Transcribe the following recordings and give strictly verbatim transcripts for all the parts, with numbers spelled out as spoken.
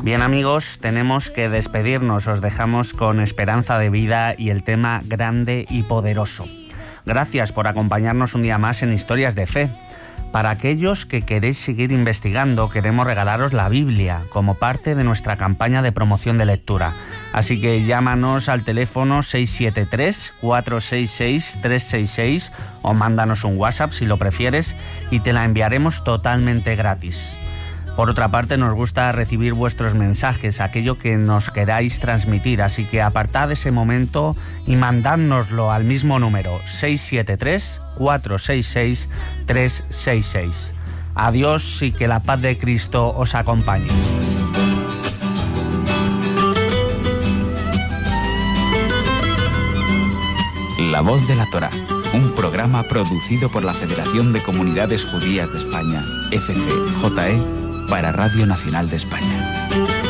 Bien, amigos, tenemos que despedirnos. Os dejamos con Esperanza de Vida y el tema Grande y Poderoso. Gracias por acompañarnos un día más en Historias de Fe. Para aquellos que queréis seguir investigando, queremos regalaros la Biblia como parte de nuestra campaña de promoción de lectura. Así que llámanos al teléfono seis siete tres, cuatro seis seis, tres seis seis o mándanos un WhatsApp si lo prefieres y te la enviaremos totalmente gratis. Por otra parte, nos gusta recibir vuestros mensajes, aquello que nos queráis transmitir, así que apartad ese momento y mandádnoslo al mismo número seis siete tres, cuatro seis seis, tres seis seis. Adiós y que la paz de Cristo os acompañe. La Voz de la Torá, un programa producido por la Federación de Comunidades Judías de España, F C J E, para Radio Nacional de España.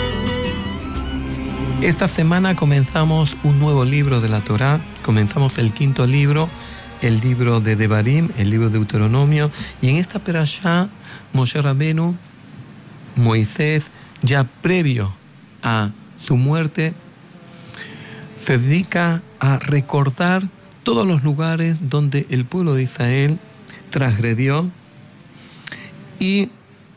Esta semana comenzamos un nuevo libro de la Torá, comenzamos el quinto libro, el libro de Devarim, el libro de Deuteronomio, y en esta perashá, Moshe Rabenu, Moisés, ya previo a su muerte, se dedica a recordar todos los lugares donde el pueblo de Israel transgredió, y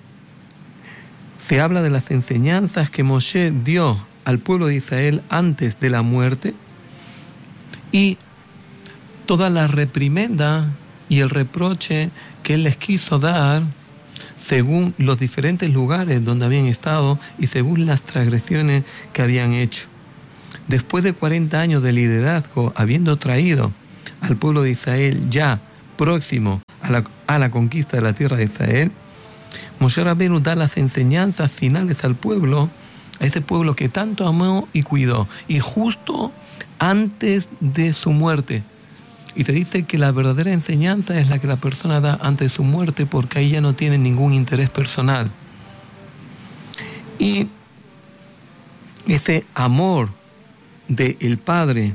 se habla de las enseñanzas que Moshe dio al pueblo de Israel antes de la muerte y toda la reprimenda y el reproche que él les quiso dar según los diferentes lugares donde habían estado y según las transgresiones que habían hecho. Después de cuarenta años de liderazgo, habiendo traído al pueblo de Israel ya próximo a la, a la conquista de la tierra de Israel, Moshe Rabbeinu da las enseñanzas finales al pueblo, a ese pueblo que tanto amó y cuidó, y justo antes de su muerte. Y se dice que la verdadera enseñanza es la que la persona da antes de su muerte, porque ahí ya no tiene ningún interés personal. Y ese amor del Padre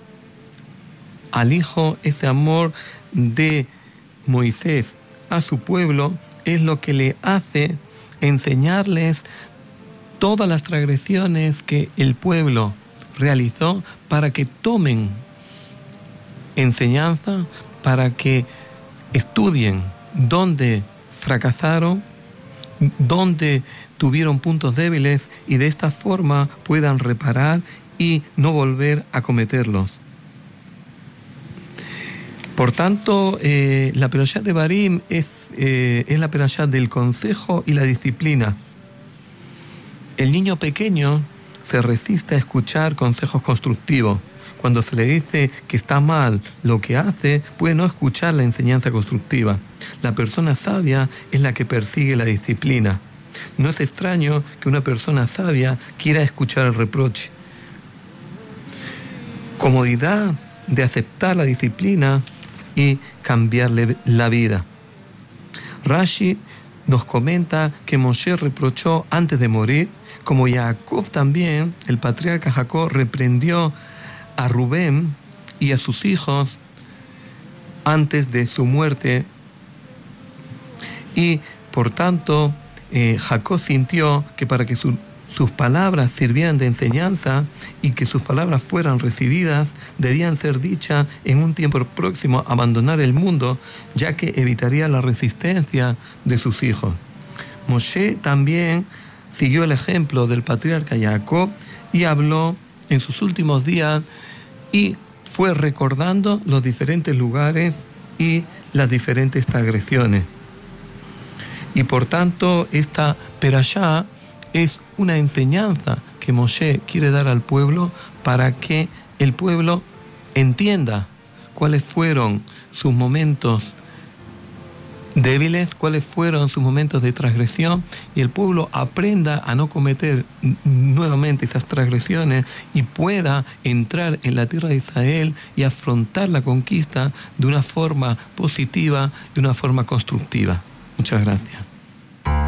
al Hijo, ese amor de Moisés a su pueblo, es lo que le hace enseñarles todas las transgresiones que el pueblo realizó para que tomen enseñanza, para que estudien dónde fracasaron, dónde tuvieron puntos débiles y de esta forma puedan reparar y no volver a cometerlos. Por tanto, eh, la perashá de Devarim es, eh, es la perashá del consejo y la disciplina. El niño pequeño se resiste a escuchar consejos constructivos. Cuando se le dice que está mal lo que hace, puede no escuchar la enseñanza constructiva. La persona sabia es la que persigue la disciplina. No es extraño que una persona sabia quiera escuchar el reproche. Comodidad de aceptar la disciplina y cambiarle la vida. Rashi nos comenta que Moshe reprochó antes de morir, como Jacob también, el patriarca Jacob, reprendió a Rubén y a sus hijos antes de su muerte, y por tanto eh, Jacob sintió que para que su sus palabras sirvieran de enseñanza y que sus palabras fueran recibidas, debían ser dichas en un tiempo próximo a abandonar el mundo, ya que evitaría la resistencia de sus hijos. Moshe también siguió el ejemplo del patriarca Jacob y habló en sus últimos días y fue recordando los diferentes lugares y las diferentes transgresiones. Y por tanto, esta perashá es una enseñanza que Moshe quiere dar al pueblo para que el pueblo entienda cuáles fueron sus momentos débiles, cuáles fueron sus momentos de transgresión, y el pueblo aprenda a no cometer nuevamente esas transgresiones y pueda entrar en la tierra de Israel y afrontar la conquista de una forma positiva, de una forma constructiva. Muchas gracias.